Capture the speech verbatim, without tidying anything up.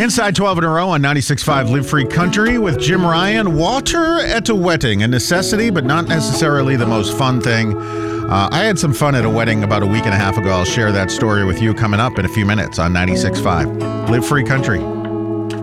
Inside twelve in a row on ninety-six point five Live Free Country with Jim Ryan. Water at a wedding, a necessity, but not necessarily the most fun thing. Uh, I had some fun at a wedding about a week and a half ago. I'll share that story with you coming up in a few minutes on ninety-six point five Live Free Country.